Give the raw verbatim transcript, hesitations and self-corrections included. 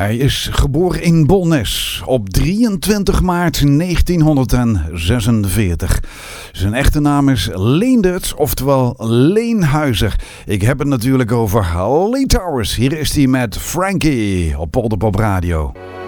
Hij is geboren in Bolnes op drieëntwintig maart negentienhonderdzesenveertig. Zijn echte naam is Leendert, oftewel Leenhuizer. Ik heb het natuurlijk over Lee Towers. Hier is hij met Frankie op Polderpop Radio.